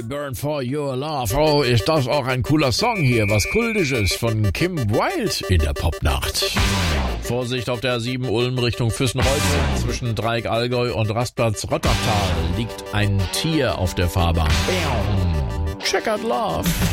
Burn for Your Love. Oh, ist das auch ein cooler Song hier. Was Kultisches von Kim Wilde in der Popnacht. Vorsicht auf der A7 Ulm Richtung Füssenreuth. Zwischen Dreieck Allgäu und Rastplatz Rottachtal liegt ein Tier auf der Fahrbahn. Checkered Love.